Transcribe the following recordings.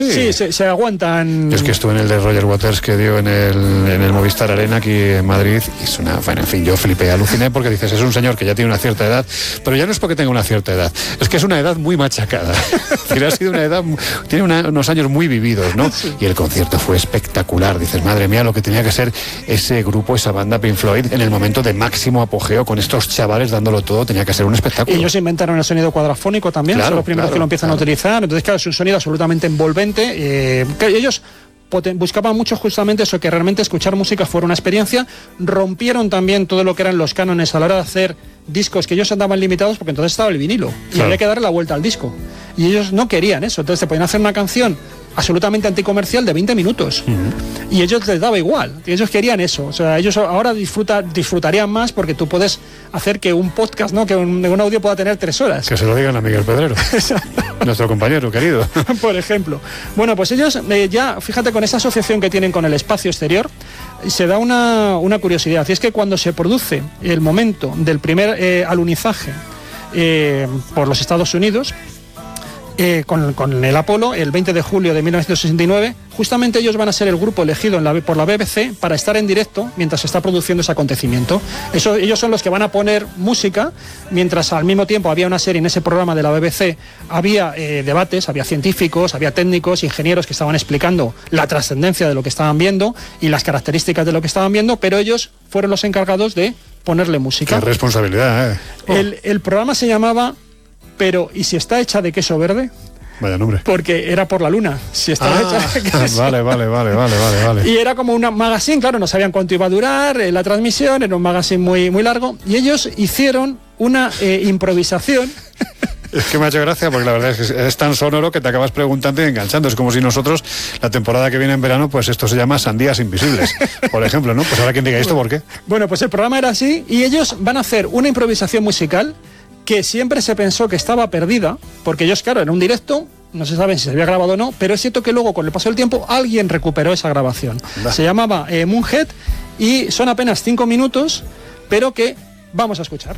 Sí, se aguantan. Es que estuve en el de Roger Waters que dio en el Movistar Arena aquí en Madrid. Y es bueno, en fin, yo flipé, aluciné porque dices, es un señor que ya tiene una cierta edad, pero ya no es porque tenga una cierta edad, es que es una edad muy machacada. Ha sido una edad, tiene unos años muy vividos, ¿no? Sí. Y el concierto fue espectacular. Dices, madre mía, lo que tenía que ser ese grupo, esa banda Pink Floyd, en el momento de máximo apogeo, con estos chavales dándolo todo, tenía que ser un espectáculo. Ellos inventaron el sonido cuadrafónico también, son los primeros que lo empiezan a utilizar. Entonces, claro, es un sonido absolutamente envolvente. Ellos buscaban mucho justamente eso, que realmente escuchar música fuera una experiencia. Rompieron también todo lo que eran los cánones a la hora de hacer discos, que ellos andaban limitados porque entonces estaba el vinilo y había que darle la vuelta al disco, y ellos no querían eso. Entonces te podían hacer una canción absolutamente anticomercial de 20 minutos y ellos les daba igual, ellos querían eso. O sea, ellos ahora disfrutarían más porque tú puedes hacer que un podcast, ¿no? Que un audio pueda tener 3 horas. Que se lo digan a Miguel Pedrero, nuestro compañero querido. Por ejemplo. Bueno, pues ellos ya, fíjate, con esa asociación que tienen con el espacio exterior, se da una curiosidad, y es que cuando se produce el momento del primer alunizaje por los Estados Unidos, con el Apolo, el 20 de julio de 1969, justamente ellos van a ser el grupo elegido por la BBC para estar en directo mientras se está produciendo ese acontecimiento. Ellos son los que van a poner música, mientras al mismo tiempo había una serie en ese programa de la BBC, había debates, había científicos, había técnicos, ingenieros que estaban explicando la trascendencia de lo que estaban viendo y las características de lo que estaban viendo, pero ellos fueron los encargados de ponerle música. Qué responsabilidad, El programa se llamaba Pero, ¿y si está hecha de queso verde? Vaya nombre. Porque era por la luna. Si estaba hecha de queso. Vale. Y era como un magazine, claro, no sabían cuánto iba a durar la transmisión, era un magazine muy, muy largo. Y ellos hicieron una improvisación. Es que me ha hecho gracia porque la verdad es que es tan sonoro que te acabas preguntando y enganchando. Es como si nosotros, la temporada que viene en verano, pues esto se llama Sandías Invisibles, por ejemplo, ¿no? Pues ahora quien diga esto, ¿por qué? Bueno, pues el programa era así y ellos van a hacer una improvisación musical que siempre se pensó que estaba perdida, porque ellos, claro, en un directo, no se sabe si se había grabado o no, pero es cierto que luego, con el paso del tiempo, alguien recuperó esa grabación. Se llamaba Moonhead y son apenas 5 minutos, pero que vamos a escuchar.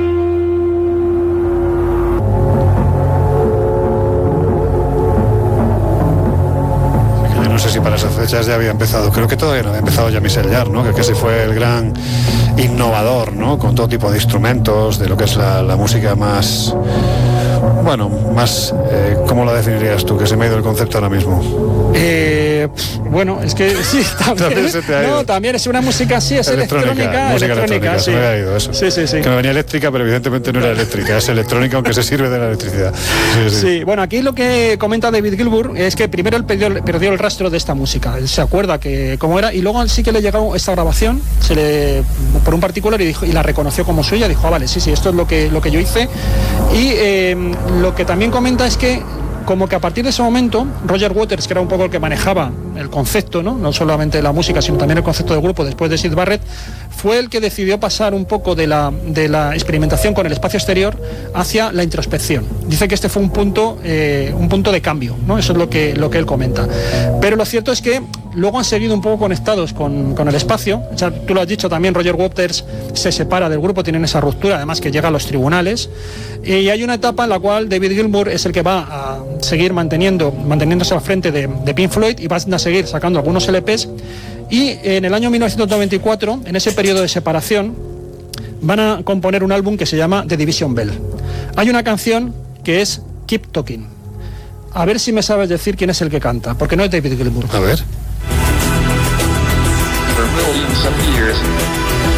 No sé si para esas fechas ya había empezado, creo que todavía no había empezado Jean-Michel Jarre, ¿no? Que casi fue el gran innovador, ¿no? Con todo tipo de instrumentos, de lo que es la música más, bueno, más, ¿cómo la definirías tú? Que se me ha ido el concepto ahora mismo. Bueno, es que sí, también, también es una música así, es electrónica. Música electrónica, sí. Se me ha ido eso. Sí. Que me venía eléctrica, pero evidentemente no era eléctrica, es electrónica, aunque se sirve de la electricidad. Sí, bueno, aquí lo que comenta David Gilmour es que primero él perdió el rastro de esta música, él se acuerda que cómo era, y luego sí que le llegó esta grabación, por un particular, y la reconoció como suya, dijo, vale, sí, esto es lo que yo hice. Y lo que también comenta es que como que a partir de ese momento, Roger Waters, que era un poco el que manejaba el concepto, no solamente la música, sino también el concepto del grupo después de Syd Barrett, fue el que decidió pasar un poco de la experimentación con el espacio exterior hacia la introspección. Dice que este fue un punto de cambio, ¿no? Eso es lo que él comenta. Pero lo cierto es que luego han seguido un poco conectados con el espacio. O sea, tú lo has dicho también, Roger Waters se separa del grupo, tienen esa ruptura, además que llega a los tribunales. Y hay una etapa en la cual David Gilmour es el que va a seguir manteniéndose al frente de Pink Floyd y van a seguir sacando algunos LPs. Y en el año 1994, en ese periodo de separación, van a componer un álbum que se llama The Division Bell. Hay una canción que es Keep Talking. A ver si me sabes decir quién es el que canta, porque no es David Gilmour. A ver. For millions of years,